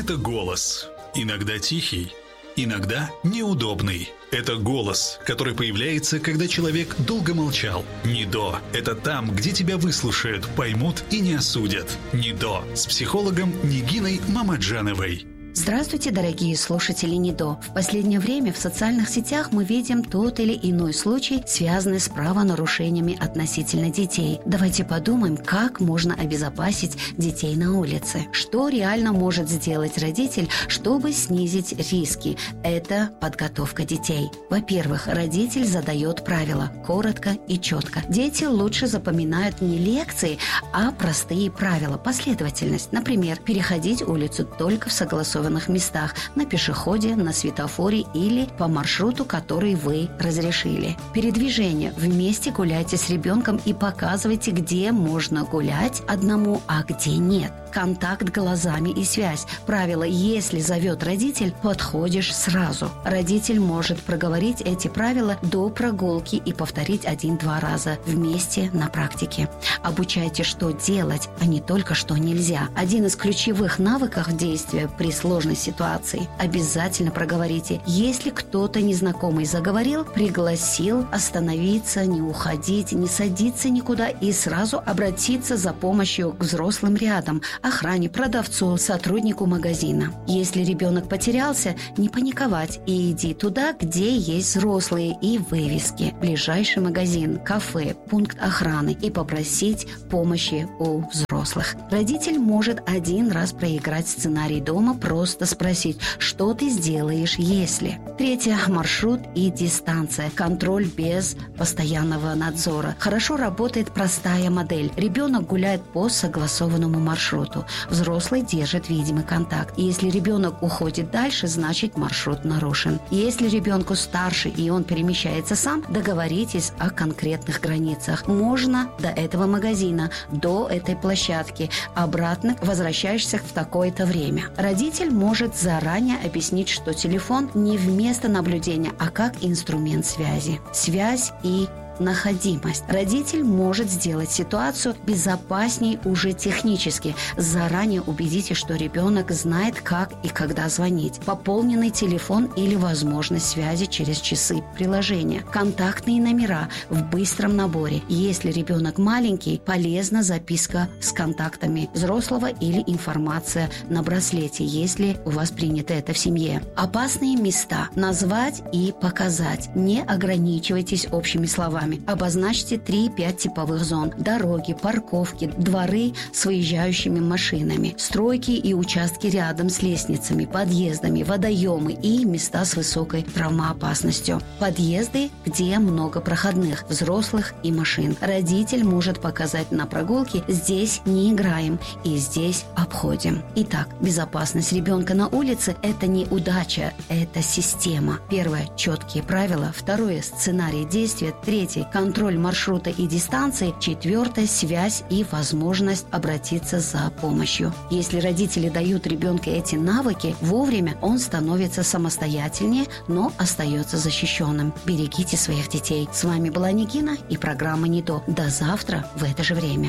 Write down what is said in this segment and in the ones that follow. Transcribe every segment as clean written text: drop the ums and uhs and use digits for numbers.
Это голос. Иногда тихий, иногда неудобный. Это голос, который появляется, когда человек долго молчал. НИДО – это там, где тебя выслушают, поймут и не осудят. НИДО с психологом Нигиной Мамаджановой. Здравствуйте, дорогие слушатели НИДО. В последнее время в социальных сетях мы видим тот или иной случай, связанный с правонарушениями относительно детей. Давайте подумаем, как можно обезопасить детей на улице. Что реально может сделать родитель, чтобы снизить риски? Это подготовка детей. Во-первых, родитель задает правила коротко и четко. Дети лучше запоминают не лекции, а простые правила, последовательность. Например, переходить улицу только в согласованном местах, на пешеходе, на светофоре или по маршруту, который вы разрешили. Передвижение. Вместе гуляйте с ребенком и показывайте, где можно гулять одному, а где нет. Контакт глазами и связь. Правило: если зовет родитель, подходишь сразу. Родитель может проговорить эти правила до прогулки и повторить 1-2 раза вместе на практике. Обучайте, что делать, а не только что нельзя. Один из ключевых навыков действия при сложной ситуации. Обязательно проговорите. Если кто-то незнакомый заговорил, пригласил остановиться, не уходить, не садиться никуда и сразу обратиться за помощью к взрослым рядом, охране, продавцу, сотруднику магазина. Если ребенок потерялся, не паниковать и иди туда, где есть взрослые и вывески. Ближайший магазин, кафе, пункт охраны и попросить помощи у взрослых. Родитель может 1 раз проиграть сценарий дома, просто спросить, что ты сделаешь, если. Третье. Маршрут и дистанция. Контроль без постоянного надзора. Хорошо работает простая модель. Ребенок гуляет по согласованному маршруту. Взрослый держит видимый контакт. Если ребенок уходит дальше, значит маршрут нарушен. Если ребенку старше и он перемещается сам, договоритесь о конкретных границах. Можно до этого магазина, до этой площадки, обратно возвращаешься в такое-то время. Родитель может заранее объяснить, что телефон не вместо наблюдения, а как инструмент связи. Связь и находимость. Родитель может сделать ситуацию безопасней уже технически. Заранее убедитесь, что ребенок знает, как и когда звонить. Пополненный телефон или возможность связи через часы приложения. Контактные номера в быстром наборе. Если ребенок маленький, полезна записка с контактами взрослого или информация на браслете, если у вас принято это в семье. Опасные места. Назвать и показать. Не ограничивайтесь общими словами. Обозначьте 3-5 типовых зон. Дороги, парковки, дворы с выезжающими машинами, стройки и участки рядом с лестницами, подъездами, водоемы и места с высокой травмоопасностью. Подъезды, где много проходных, взрослых и машин. Родитель может показать на прогулке: здесь не играем и здесь обходим. Итак, безопасность ребенка на улице – это не удача, это система. Первое – четкие правила. Второе – сценарий действия. Третье – контроль маршрута и дистанции. Четвертое – связь и возможность обратиться за помощью. Если родители дают ребенку эти навыки вовремя, он становится самостоятельнее, но остается защищенным. Берегите своих детей. С вами была Нигина и программа НИДО. До завтра в это же время.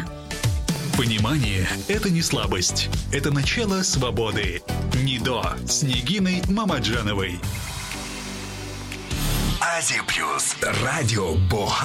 Понимание – это не слабость. Это начало свободы. НИДО с Нигиной Мамаджановой. Азия Плюс. Радио Бога.